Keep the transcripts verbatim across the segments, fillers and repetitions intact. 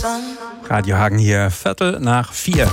Radio Hagen hier, Viertel nach vier.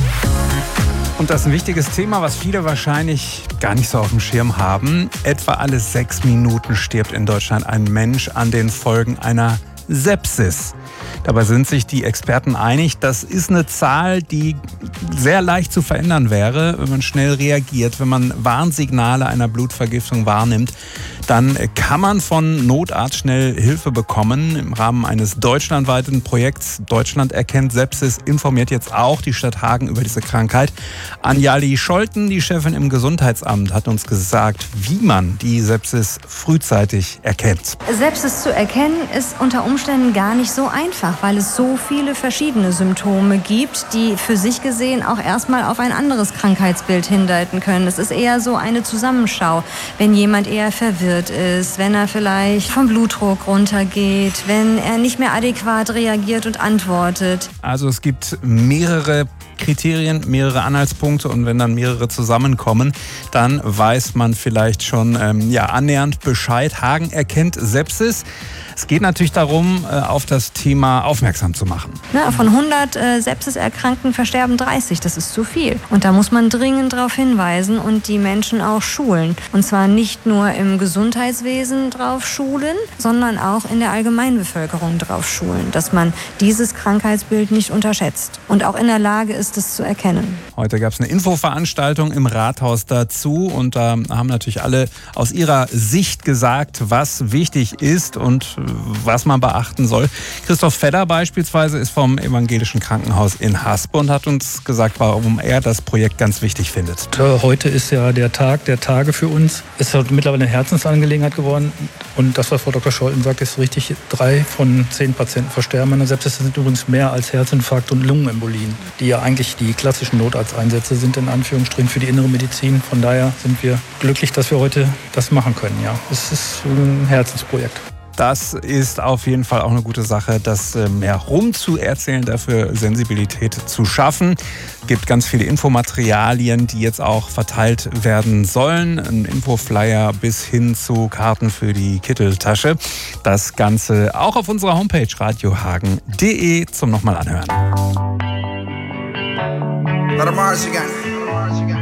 Und das ist ein wichtiges Thema, was viele wahrscheinlich gar nicht so auf dem Schirm haben. Etwa alle sechs Minuten stirbt in Deutschland ein Mensch an den Folgen einer Sepsis. Dabei sind sich die Experten einig, das ist eine Zahl, die sehr leicht zu verändern wäre, wenn man schnell reagiert, wenn man Warnsignale einer Blutvergiftung wahrnimmt. Dann kann man von Notarzt schnell Hilfe bekommen. Im Rahmen eines deutschlandweiten Projekts Deutschland erkennt Sepsis informiert jetzt auch die Stadt Hagen über diese Krankheit. Anjali Scholten, die Chefin im Gesundheitsamt, hat uns gesagt, wie man die Sepsis frühzeitig erkennt. Sepsis zu erkennen ist unter Umständen gar nicht so einfach, weil es so viele verschiedene Symptome gibt, die für sich gesehen auch erstmal auf ein anderes Krankheitsbild hindeuten können. Es ist eher so eine Zusammenschau, wenn jemand eher verwirrt ist, wenn er vielleicht vom Blutdruck runtergeht, wenn er nicht mehr adäquat reagiert und antwortet. Also es gibt mehrere Kriterien, mehrere Anhaltspunkte und wenn dann mehrere zusammenkommen, dann weiß man vielleicht schon ähm, ja, annähernd Bescheid. Hagen erkennt Sepsis. Es geht natürlich darum, auf das Thema aufmerksam zu machen. Na, von hundert äh, Sepsis-Erkrankten versterben dreißig, das ist zu viel. Und da muss man dringend darauf hinweisen und die Menschen auch schulen. Und zwar nicht nur im Gesundheitswesen drauf schulen, sondern auch in der Allgemeinbevölkerung drauf schulen, dass man dieses Krankheitsbild nicht unterschätzt und auch in der Lage ist, es zu erkennen. Heute gab es eine Infoveranstaltung im Rathaus dazu und da haben natürlich alle aus ihrer Sicht gesagt, was wichtig ist und was man beachten soll. Christoph Fedder beispielsweise ist vom Evangelischen Krankenhaus in Haspe und hat uns gesagt, warum er das Projekt ganz wichtig findet. Heute ist ja der Tag der Tage für uns. Es ist mittlerweile eine Herzensangelegenheit geworden. Und das, was Frau Doktor Scholten sagt, ist richtig. Drei von zehn Patienten versterben an der Sepsis. Das sind übrigens mehr als Herzinfarkt und Lungenembolien, die ja eigentlich die klassischen Notarzteinsätze sind, in Anführungsstrichen, für die innere Medizin. Von daher sind wir glücklich, dass wir heute das machen können. Ja, es ist ein Herzensprojekt. Das ist auf jeden Fall auch eine gute Sache, das mehr rumzuerzählen, dafür Sensibilität zu schaffen. Es gibt ganz viele Infomaterialien, die jetzt auch verteilt werden sollen. Ein Infoflyer bis hin zu Karten für die Kitteltasche. Das Ganze auch auf unserer Homepage radiohagen punkt de zum nochmal anhören.